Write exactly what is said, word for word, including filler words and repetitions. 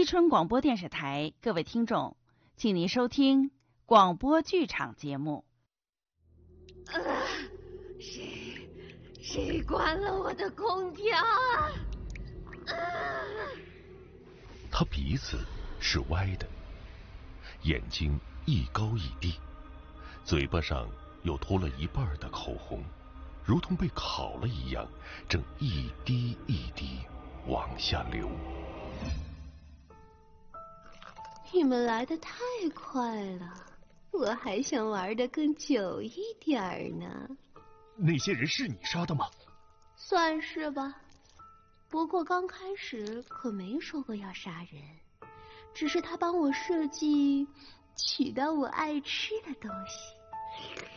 春广播电视台，各位听众，请您收听广播剧场节目。 啊，谁谁关了我的空调啊？啊！ 他鼻子是歪的，眼睛一高一低，嘴巴上有脱了一半的口红，如同被烤了一样，正一滴一滴往下流。 你们来得太快了，我还想玩得更久一点呢。 那些人是你杀的吗？ 算是吧，不过刚开始可没说过要杀人，只是他帮我设计取到我爱吃的东西。